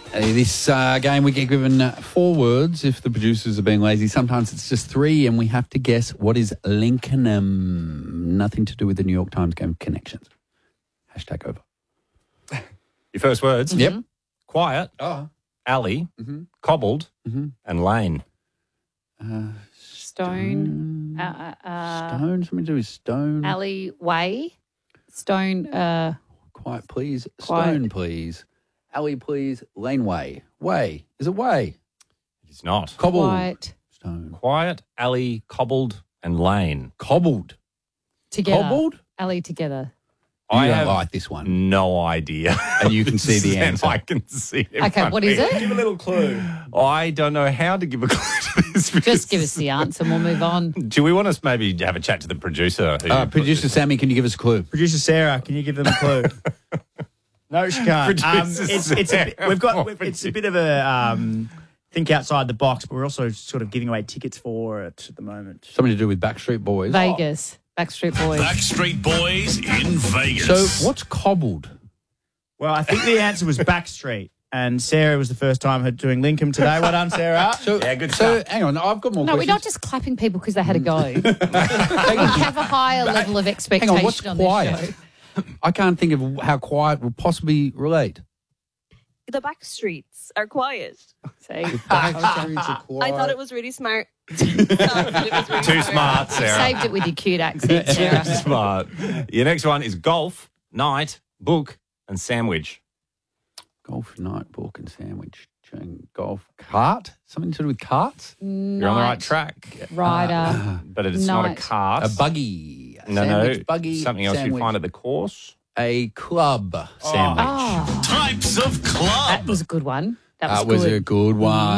This game we get given 4 words if the producers are being lazy. Sometimes it's just 3 and we have to guess what is Lincolnham. Nothing to do with the New York Times game Connections. Hashtag over. Your first words? Yep. Quiet, alley, cobbled, and lane. Stone. Stone? Something to do with stone? Alleyway. Stone. Quiet, please. Quiet. Stone, please. Alley, please. Laneway. Way. Is it way? It's not. Cobbled. Quiet. Stone. Quiet, alley, cobbled, and lane. Cobbled. Together. Cobbled? Alley together. You I don't have like this one. no idea. And you can see the And answer. I can see it. in Okay, front what of is me. it? Give a little clue. I don't know how to give a clue to this. because- Just give us the answer and we'll move on. Do we want us maybe have a chat to the producer? Producer Sammy, can you give us a clue? Producer Sarah, can you give them a clue? No, she can't. Producer It's a bit, Sarah, it's a bit of a think outside the box, but we're also sort of giving away tickets for it at the moment. Something to do with Backstreet Boys. Vegas. Backstreet Boys. Backstreet Boys in Vegas. So what's cobbled? Well, I think the answer was Backstreet, and Sarah was the first time her doing Lincoln today. Well done, Sarah. Yeah, good So stuff. hang on, I've got more No, we're questions. not just clapping people because they had a go. We have a higher level of expectation Hang on, what's on quiet? this show. I can't think of how quiet would possibly relate. The Backstreets are quiet. See? I thought it was really smart. Too smart, Sarah. Saved it with your cute accent, Sarah. Smart. Your next one is golf, night, book, and sandwich. Golf, night, book, and sandwich. Golf, cart? Something to do with carts? You're on the right track. Rider. But it's not a Night. cart. A buggy. A No, sandwich no. buggy. Something else you sandwich. find at the course. A club sandwich. Oh, Types of club. that was a good one. That That was good. a good one.